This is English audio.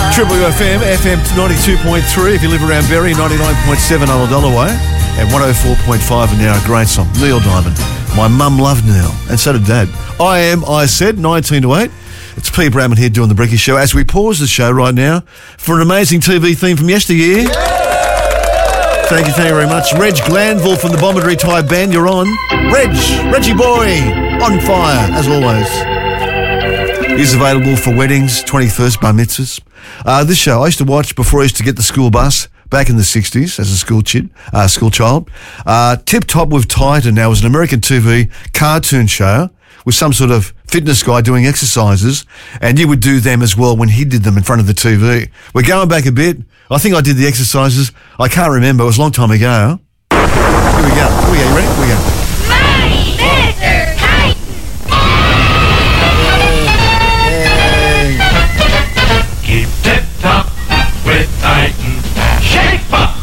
Triple FM, FM 92.3 if you live around Berry, 99.7 Ulladulla way, and 104.5 in Narra Great Song. Neil Diamond. My mum loved Neil, and so did Dad. I said, 19 to 8. It's Pete Bramman here doing the Bricky Show as we pause the show right now for an amazing TV theme from yesteryear. Thank you very much. Reg Glanville from the Bombardry Thai Band, you're on. Reggie boy, on fire, as always. Is available for weddings, 21st bar mitzvahs. This show I used to watch before I used to get the school bus back in the 60s as a school child. Tip Top with Titan now was an American TV cartoon show with some sort of fitness guy doing exercises, and you would do them as well when he did them in front of the TV. We're going back a bit. I think I did the exercises. I can't remember. It was a long time ago. Here we go. You ready? Here we go.